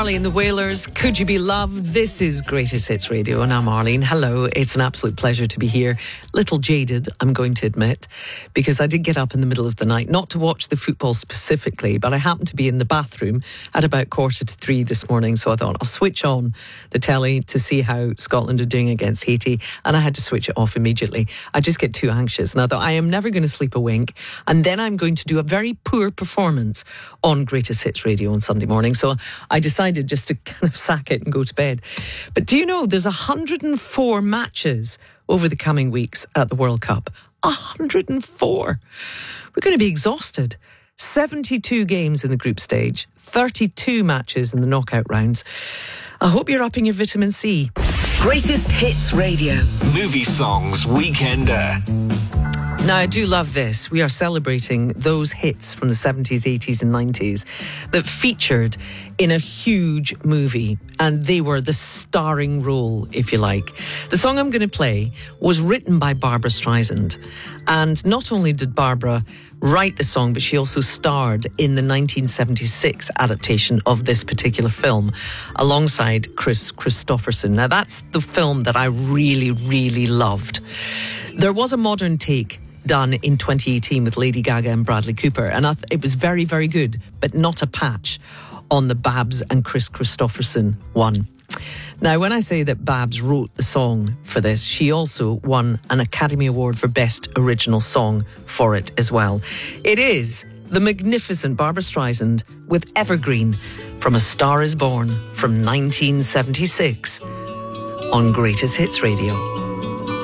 Arlene the Wailers, Could You Be Loved? This is Greatest Hits Radio and I'm Arlene. Hello, it's an absolute pleasure to be here. Little jaded, I'm going to admit, because I did get up in the middle of the night, not to watch the football specifically, but I happened to be in the bathroom at about 2:45 this morning, so I thought I'll switch on the telly to see how Scotland are doing against Haiti, and I had to switch it off immediately. I just get too anxious, and I thought I am never going to sleep a wink, and then I'm going to do a very poor performance on Greatest Hits Radio on Sunday morning, so I decided just to kind of sack it and go to bed. But do you know there's 104 matches over the coming weeks at the World Cup? 104. We're going to be exhausted. 72 games in the group stage, 32 matches in the knockout rounds. I hope you're upping your vitamin C. Greatest Hits Radio. Movie Songs Weekender. Now, I do love this. We are celebrating those hits from the 70s, 80s and 90s that featured in a huge movie, and they were the starring role, if you like. The song I'm going to play was written by Barbra Streisand, and not only did Barbara write the song, but she also starred in the 1976 adaptation of this particular film alongside Kris Kristofferson. Now, that's the film that I really, really loved. There was a modern take done in 2018 with Lady Gaga and Bradley Cooper, and it was very, very good, but not a patch on the Babs and Kris Kristofferson one. Now, when I say that Babs wrote the song for this, she also won an Academy Award for Best Original Song for it as well. It is the magnificent Barbra Streisand with Evergreen from A Star Is Born from 1976 on Greatest Hits Radio.